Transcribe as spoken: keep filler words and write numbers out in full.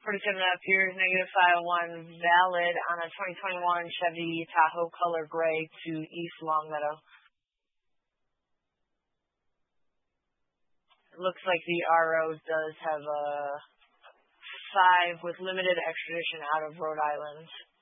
forty-seven and a half years, negative five oh one, valid on a twenty twenty-one Chevy Tahoe color gray to East Longmeadow. It looks like the R O does have a five with limited extradition out of Rhode Island.